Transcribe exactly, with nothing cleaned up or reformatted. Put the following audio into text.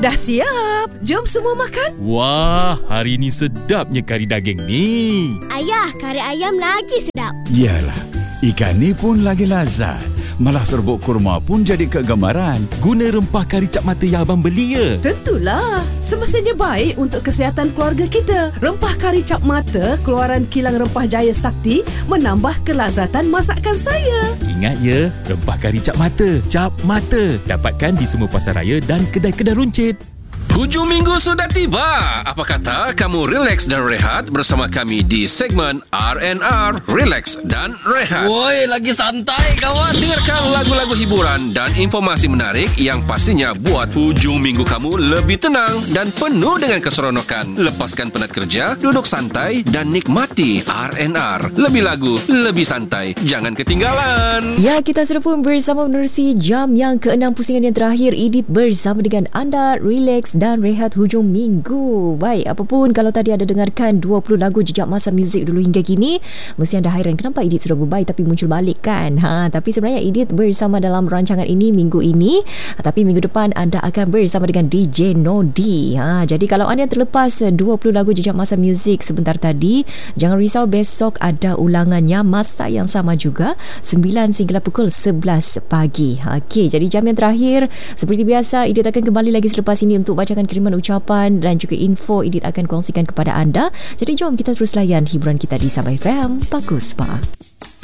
Dah siap. Jom semua makan. Wah, hari ni sedapnya kari daging ni. Ayah, kari ayam lagi sedap. Yalah, ikan ni pun lagi lazat. Malah serbuk kurma pun jadi kegemaran. Guna rempah kari cap mata yang abang beli ya? Tentulah. Semestinya baik untuk kesihatan keluarga kita. Rempah kari cap mata keluaran kilang Rempah Jaya Sakti menambah kelazatan masakan saya. Ingat ya, rempah kari cap mata. Cap mata. Dapatkan di semua pasaraya dan kedai-kedai runcit. Hujung minggu sudah tiba. Apa kata kamu relax dan rehat bersama kami di segmen R and R, Relax dan Rehat. Woi, lagi santai kawan. Dengarkan lagu-lagu hiburan dan informasi menarik yang pastinya buat hujung minggu kamu lebih tenang dan penuh dengan keseronokan. Lepaskan penat kerja, duduk santai dan nikmati R and R. Lebih lagu, lebih santai. Jangan ketinggalan. Ya, kita sudah pun bersama menerusi jam yang keenam pusingan yang terakhir. Edit bersama dengan anda, Relax dan rehat hujung minggu. Baik, apapun kalau tadi ada dengarkan dua puluh lagu jejak masa muzik dulu hingga kini, mesti anda hairan kenapa Edit sudah berbaik tapi muncul balik kan. Ha, tapi sebenarnya Edit bersama dalam rancangan ini minggu ini, tapi minggu depan anda akan bersama dengan D J Nodi. Ha, jadi kalau anda terlepas dua puluh lagu jejak masa muzik sebentar tadi, jangan risau, besok ada ulangannya masa yang sama juga sembilan sehingga pukul sebelas pagi. Ha, okey, jadi jam yang terakhir seperti biasa Edit akan kembali lagi selepas ini untuk bacakan kiriman ucapan dan juga info Edit akan kongsikan kepada anda. Jadi jom kita terus layan hiburan kita di Sabah F M. Bagus, Pak.